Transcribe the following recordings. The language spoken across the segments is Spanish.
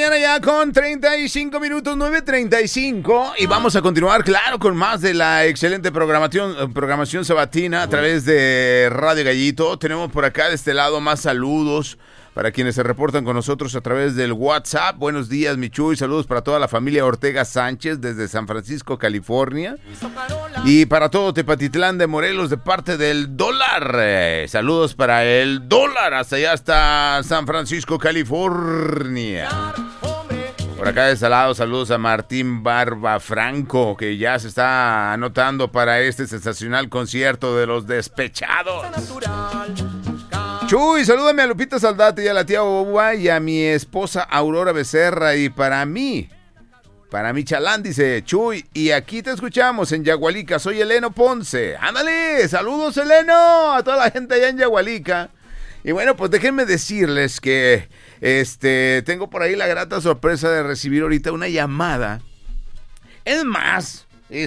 mañana ya con 35 minutos, 9:35. Y vamos a continuar, claro, con más de la excelente programación sabatina a través de Radio Gallito. Tenemos por acá de este lado más saludos para quienes se reportan con nosotros a través del WhatsApp. Buenos días, mi Chuy. Saludos para toda la familia Ortega Sánchez desde San Francisco, California. Y para todo Tepatitlán de Morelos de parte del Dólar. Saludos para el Dólar hasta allá, hasta San Francisco, California. Por acá de este lado, saludos a Martín Barba Franco, que ya se está anotando para este sensacional concierto de Los Despechados. Chuy, salúdame a Lupita Saldate y a la tía Boba y a mi esposa Aurora Becerra. Y para mí Chalán, dice Chuy, y aquí te escuchamos en Yagualica, soy Eleno Ponce. Ándale, saludos Eleno, a toda la gente allá en Yagualica. Y bueno, pues déjenme decirles que tengo por ahí la grata sorpresa de recibir ahorita una llamada. Es más,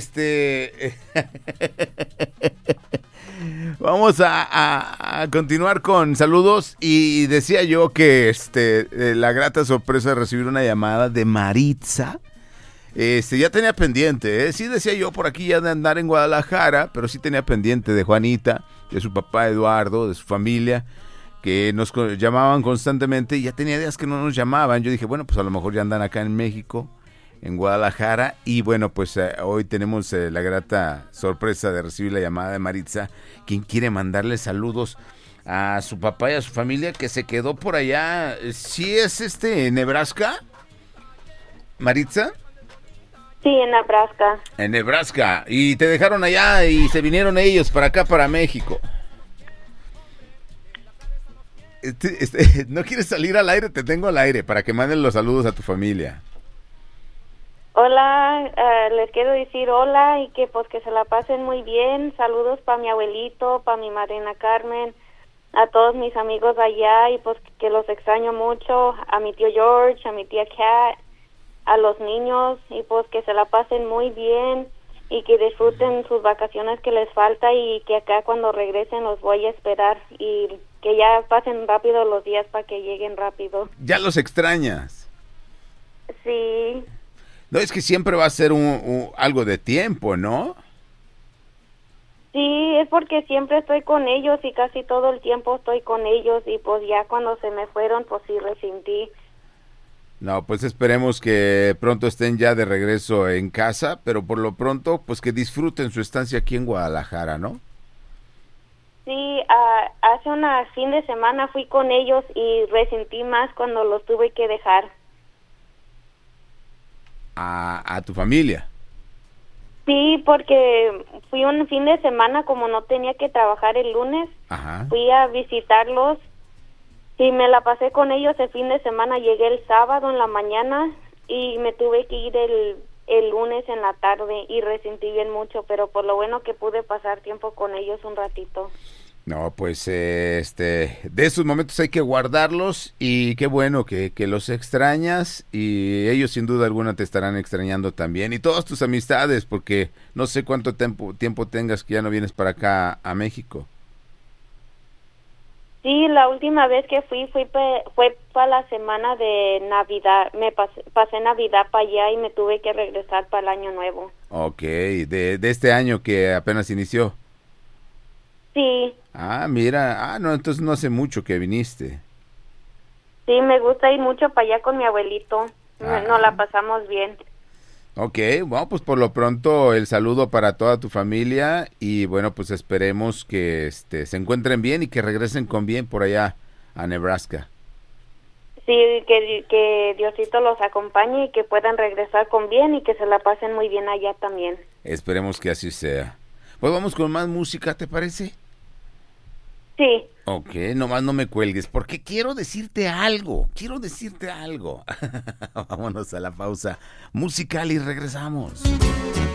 vamos a continuar con saludos. Y decía yo que la grata sorpresa de recibir una llamada de Maritza. Ya tenía pendiente, sí decía yo por aquí ya de andar en Guadalajara, pero sí tenía pendiente de Juanita, de su papá Eduardo, de su familia, que nos llamaban constantemente y ya tenía días que no nos llamaban. Yo dije, bueno, pues a lo mejor ya andan acá en México, en Guadalajara, y bueno, pues hoy tenemos la grata sorpresa de recibir la llamada de Maritza, quien quiere mandarle saludos a su papá y a su familia que se quedó por allá. ¿Sí es Nebraska, Maritza? Sí, en Nebraska. En Nebraska. Y te dejaron allá y se vinieron ellos para acá, para México. ¿No quieres salir al aire? Te tengo al aire para que manden los saludos a tu familia. Hola, les quiero decir hola y que pues que se la pasen muy bien. Saludos para mi abuelito, para mi madrina Carmen, a todos mis amigos allá y pues que los extraño mucho. A mi tío George, a mi tía Kat, a los niños y pues que se la pasen muy bien y que disfruten sus vacaciones que les falta y que acá cuando regresen los voy a esperar y que ya pasen rápido los días para que lleguen rápido. ¿Ya los extrañas? Sí. No, es que siempre va a ser algo de tiempo, ¿no? Sí, es porque siempre estoy con ellos y casi todo el tiempo estoy con ellos y pues ya cuando se me fueron pues sí resentí. No, pues esperemos que pronto estén ya de regreso en casa, pero por lo pronto, pues que disfruten su estancia aquí en Guadalajara, ¿no? Sí, hace una fin de semana fui con ellos y resentí más cuando los tuve que dejar. ¿A tu familia? Sí, porque fui un fin de semana como no tenía que trabajar el lunes. Ajá. Fui a visitarlos. Y me la pasé con ellos el fin de semana, llegué el sábado en la mañana y me tuve que ir el lunes en la tarde y resentí bien mucho, pero por lo bueno que pude pasar tiempo con ellos un ratito. No, pues de esos momentos hay que guardarlos y qué bueno que los extrañas y ellos sin duda alguna te estarán extrañando también y todas tus amistades porque no sé cuánto tiempo tengas que ya no vienes para acá a México. Sí, la última vez que fue para la semana de Navidad. Me pasé Navidad para allá y me tuve que regresar para el Año Nuevo. Ok, de este año que apenas inició. Sí. Ah, mira, no, entonces no hace mucho que viniste. Sí, me gusta ir mucho para allá con mi abuelito. Nos la pasamos bien. Ok, bueno, pues por lo pronto el saludo para toda tu familia y bueno, pues esperemos que se encuentren bien y que regresen con bien por allá a Nebraska. Sí, que Diosito los acompañe y que puedan regresar con bien y que se la pasen muy bien allá también. Esperemos que así sea. Pues vamos con más música, ¿te parece? Sí. Ok, nomás no me cuelgues, porque quiero decirte algo. Vámonos a la pausa musical y regresamos.